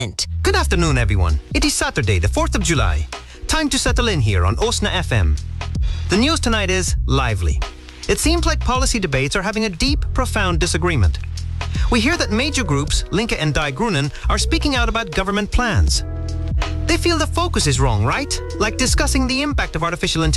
Good afternoon, everyone. It is Saturday, the 4th of July. Time to settle in here on Osna FM. The news tonight is lively. It seems like policy debates are having a deep, profound disagreement. We hear that major groups, Linke and Die Groenen, are speaking out about government plans. They feel the focus is wrong, right? Like discussing the impact of artificial intelligence